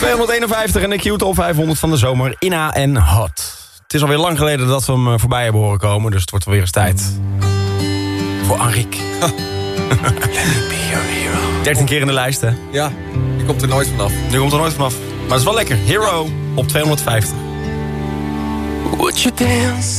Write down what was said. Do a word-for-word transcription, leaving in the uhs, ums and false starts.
tweehonderdeenenvijftig en de Q-top vijfhonderd van de zomer. Ina en Hot. Het is alweer lang geleden dat we hem voorbij hebben horen komen, dus het wordt alweer eens tijd. Voor Enrique. Let me be your hero. dertien keer in de lijst, hè? Ja, die komt er nooit vanaf. Nu komt er nooit vanaf. Maar het is wel lekker. Hero op tweehonderdvijftig. Would you dance